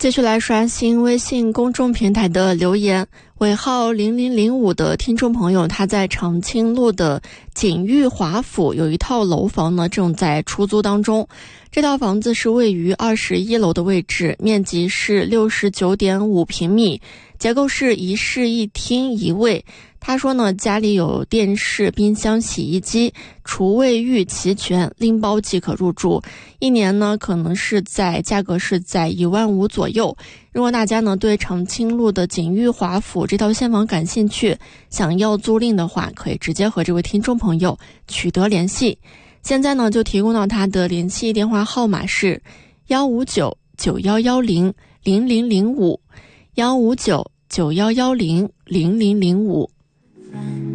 继续来刷新微信公众平台的留言，尾号0005的听众朋友，他在长青路的锦裕华府有一套楼房呢，正在出租当中。这套房子是位于21楼的位置，面积是69.5平米，结构是一室一厅一卫。他说呢，家里有电视、冰箱、洗衣机，厨卫浴齐全，拎包即可入住。一年呢，可能是价格是在15000左右。如果大家呢对长青路的锦裕华府这套现房感兴趣，想要租赁的话，可以直接和这位听众朋友取得联系。现在呢就提供到他的联系电话号码是15991100005，15991100005。